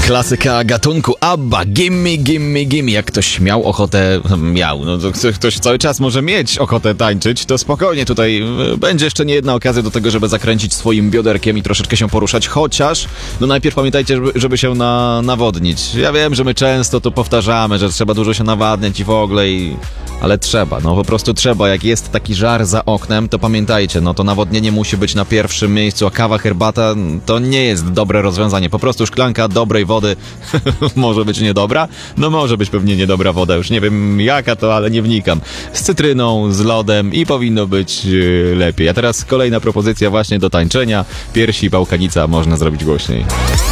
Klasyka gatunku ABBA, gimme, gimme, gimme. Jak ktoś miał ochotę, no to ktoś cały czas może mieć ochotę tańczyć, to spokojnie tutaj będzie jeszcze nie jedna okazja do tego, żeby zakręcić swoim bioderkiem i troszeczkę się poruszać, chociaż no najpierw pamiętajcie, żeby się nawodnić. Ja wiem, że my często to powtarzamy, że trzeba dużo się nawadniać i w ogóle, ale trzeba, no po prostu trzeba. Jak jest taki żar za oknem, to pamiętajcie, no to nawodnienie musi być na pierwszym miejscu, a kawa, herbata to nie jest dobre rozwiązanie. Po prostu szklanka dobrej wody może być niedobra, no może być pewnie niedobra woda, już nie wiem jaka to, ale nie wnikam. Z cytryną, z lodem i powinno być lepiej. A teraz kolejna propozycja właśnie do tańczenia. Piersi, pałkanica można zrobić głośniej.